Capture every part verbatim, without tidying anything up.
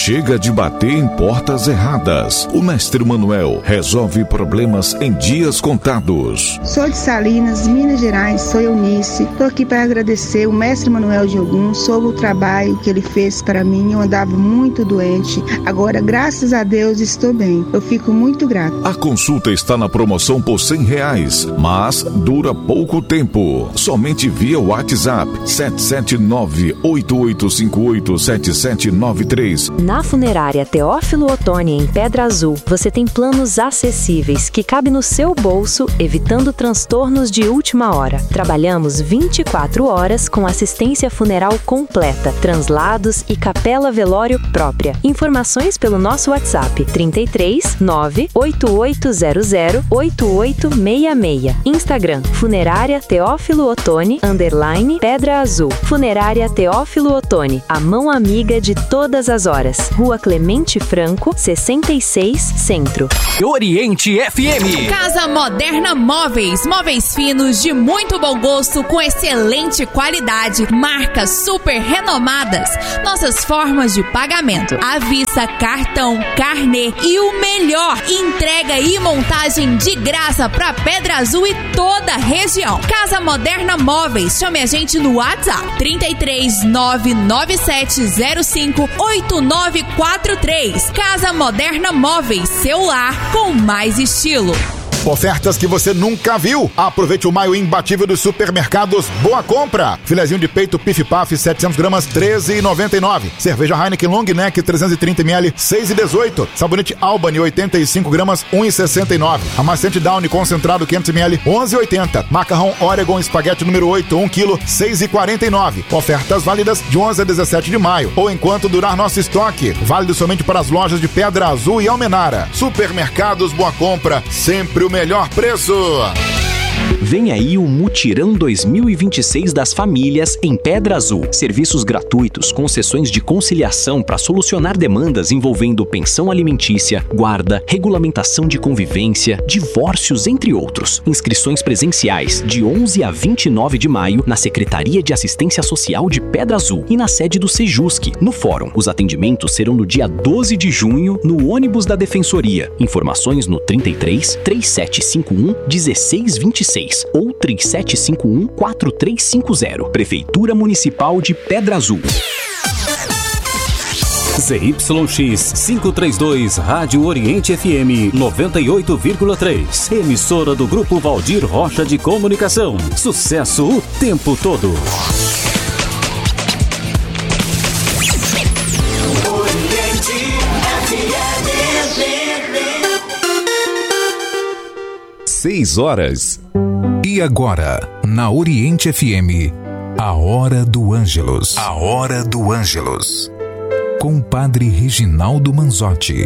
Chega de bater em portas erradas. O Mestre Manuel resolve problemas em dias contados. Sou de Salinas, Minas Gerais, sou Eunice. Estou aqui para agradecer o Mestre Manuel de Ogum sobre o trabalho que ele fez para mim. Eu andava muito doente. Agora, graças a Deus, estou bem. Eu fico muito grata. A consulta está na promoção por cem reais, mas dura pouco tempo. Somente via WhatsApp sete sete nove, oito oito cinco oito, sete sete nove três. Na Funerária Teófilo Otoni, em Pedra Azul, você tem planos acessíveis que cabem no seu bolso, evitando transtornos de última hora. Trabalhamos vinte e quatro horas com assistência funeral completa, translados e capela velório própria. Informações pelo nosso WhatsApp trinta e três, nove, oito oito zero zero, oito oito seis seis. Instagram Funerária Teófilo Otoni, underline Pedra Azul. Funerária Teófilo Otoni, a mão amiga de todas as horas. Rua Clemente Franco, sessenta e seis, Centro. Oriente F M. Casa Moderna Móveis. Móveis finos de muito bom gosto com excelente qualidade. Marcas super renomadas. Nossas formas de pagamento: à vista, cartão, carnê e o melhor, entrega e montagem de graça para Pedra Azul e toda a região. Casa Moderna Móveis. Chame a gente no WhatsApp trinta e três, nove nove sete zero cinco, oito nove quatro três. Casa Moderna Móveis, seu lar com mais estilo. Ofertas que você nunca viu. Aproveite o maio imbatível dos supermercados Boa Compra. Filezinho de peito Pif Paf setecentos gramas, treze reais e noventa e nove centavos. Cerveja Heineken Long Neck trezentos e trinta mililitros, seis reais e dezoito centavos. Sabonete Albany oitenta e cinco gramas, um real e sessenta e nove centavos. Amaciante Downy concentrado quinhentos mililitros, onze reais e oitenta centavos. Macarrão Oregon Espaguete número oito, um quilo, seis reais e quarenta e nove centavos. Ofertas válidas de onze a dezessete de maio ou enquanto durar nosso estoque. Válido somente para as lojas de Pedra Azul e Almenara. Supermercados Boa Compra, sempre o melhor preço. Vem aí o Mutirão dois mil e vinte e seis das famílias em Pedra Azul. Serviços gratuitos com sessões de conciliação para solucionar demandas envolvendo pensão alimentícia, guarda, regulamentação de convivência, divórcios, entre outros. Inscrições presenciais de onze a vinte e nove de maio na Secretaria de Assistência Social de Pedra Azul e na sede do Sejusc, no Fórum. Os atendimentos serão no dia doze de junho no ônibus da Defensoria. Informações no trinta e três, três sete cinco um, um seis dois seis ou três sete cinco um, quatro três cinco zero. Prefeitura Municipal de Pedra Azul. Z Y X quinhentos e trinta e dois, Rádio Oriente F M noventa e oito vírgula três. Emissora do Grupo Valdir Rocha de Comunicação. Sucesso o tempo todo. Seis horas. E agora, na Oriente F M, a Hora do Ângelus. A Hora do Ângelus. Com o Padre Reginaldo Manzotti.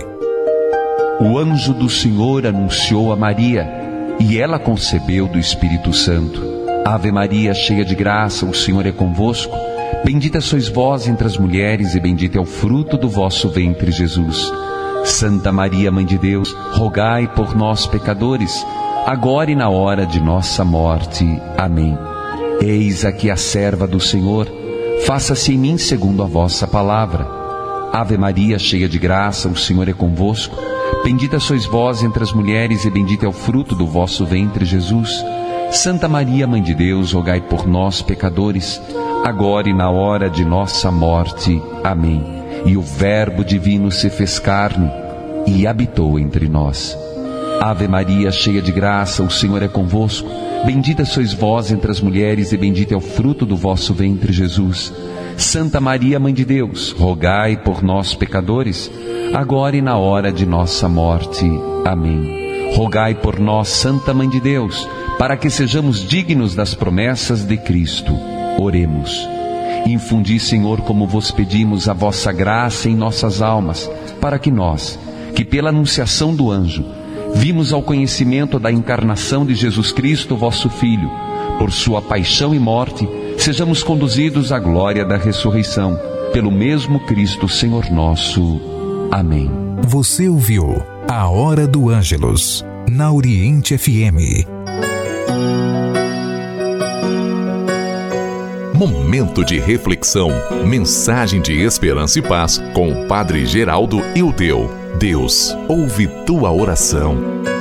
O anjo do Senhor anunciou a Maria, e ela concebeu do Espírito Santo. Ave Maria, cheia de graça, o Senhor é convosco. Bendita sois vós entre as mulheres, e bendito é o fruto do vosso ventre, Jesus. Santa Maria, Mãe de Deus, rogai por nós, pecadores, agora e na hora de nossa morte. Amém. Eis aqui a serva do Senhor, faça-se em mim segundo a vossa palavra. Ave Maria, cheia de graça, o Senhor é convosco. Bendita sois vós entre as mulheres, e bendito é o fruto do vosso ventre, Jesus. Santa Maria, Mãe de Deus, rogai por nós, pecadores, agora e na hora de nossa morte. Amém. E o Verbo divino se fez carne e habitou entre nós. Ave Maria, cheia de graça, o Senhor é convosco. Bendita sois vós entre as mulheres, e bendito é o fruto do vosso ventre, Jesus. Santa Maria, Mãe de Deus, rogai por nós, pecadores, agora e na hora de nossa morte. Amém. Rogai por nós, Santa Mãe de Deus, para que sejamos dignos das promessas de Cristo. Oremos. Infundi, Senhor, como vos pedimos, a vossa graça em nossas almas, para que nós, que pela anunciação do anjo vimos ao conhecimento da encarnação de Jesus Cristo, vosso Filho, por sua paixão e morte, sejamos conduzidos à glória da ressurreição, pelo mesmo Cristo, Senhor nosso. Amém. Você ouviu a Hora do Ângelus, na Oriente F M. Momento de reflexão. Mensagem de esperança e paz com o Padre Geraldo Ildeu. Deus ouve tua oração.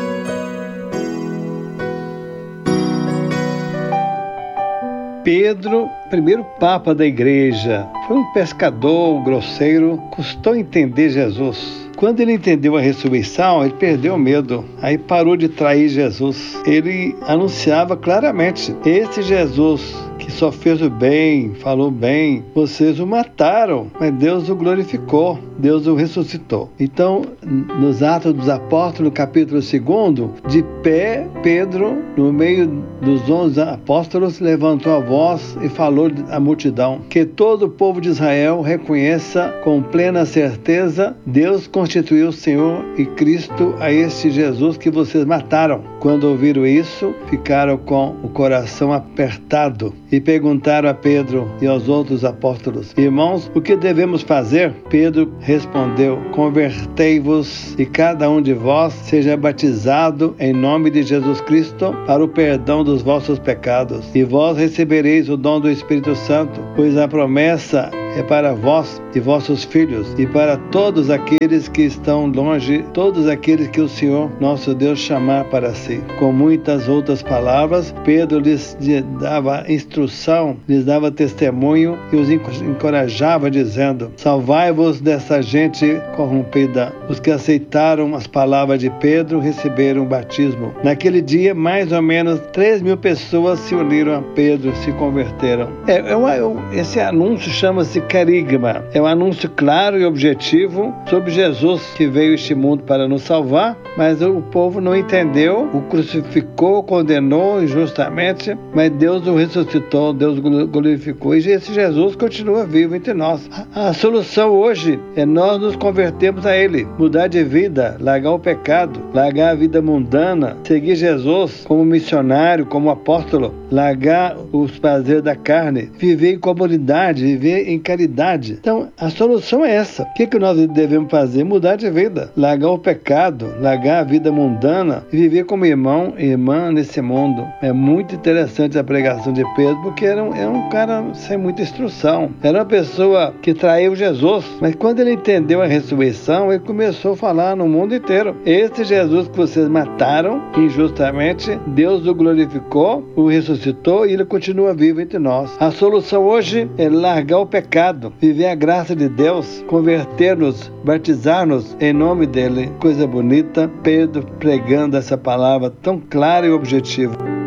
Pedro, primeiro papa da igreja, foi um pescador grosseiro, custou entender Jesus. Quando ele entendeu a ressurreição, ele perdeu o medo. Aí parou de trair Jesus. Ele anunciava claramente: esse Jesus que só fez o bem, falou bem, vocês o mataram, mas Deus o glorificou, Deus o ressuscitou. Então, nos Atos dos Apóstolos, capítulo dois, de pé, Pedro, no meio dos onze apóstolos, levantou a voz e falou à multidão: que todo o povo de Israel reconheça com plena certeza, Deus constituiu o Senhor e Cristo a este Jesus que vocês mataram. Quando ouviram isso, ficaram com o coração apertado e perguntaram a Pedro e aos outros apóstolos: irmãos, o que devemos fazer? Pedro respondeu: convertei-vos e cada um de vós seja batizado em nome de Jesus Cristo para o perdão dos vossos pecados, e vós recebereis o dom do Espírito Santo, pois a promessa é para vós e vossos filhos, e para todos aqueles que estão longe, todos aqueles que o Senhor nosso Deus chamar para si. Com muitas outras palavras, Pedro lhes dava instrução, lhes dava testemunho e os encorajava, dizendo: salvai-vos dessa gente corrompida. Os que aceitaram as palavras de Pedro receberam o batismo. Naquele dia, mais ou menos três mil pessoas se uniram a Pedro, se converteram. É, é uma, esse anúncio chama-se Querigma. É um anúncio claro e objetivo sobre Jesus, que veio a este mundo para nos salvar, mas o povo não entendeu, o crucificou, condenou injustamente, mas Deus o ressuscitou, Deus o glorificou, e esse Jesus continua vivo entre nós. A, a solução hoje é nós nos convertermos a Ele, mudar de vida, largar o pecado, largar a vida mundana, seguir Jesus como missionário, como apóstolo, largar os prazeres da carne, viver em comunidade, viver em caridade. Então, a solução é essa. O que, que nós devemos fazer? Mudar de vida, largar o pecado, largar a vida mundana e viver como irmão e irmã nesse mundo. É muito interessante a pregação de Pedro, porque era um, era um cara sem muita instrução. Era uma pessoa que traiu Jesus, mas quando ele entendeu a ressurreição, ele começou a falar no mundo inteiro: esse Jesus que vocês mataram injustamente, Deus o glorificou, o ressuscitou e ele continua vivo entre nós. A solução hoje é largar o pecado, viver a graça de Deus, converter-nos, batizar-nos em nome dele. Coisa bonita, Pedro pregando essa palavra tão clara e objetiva.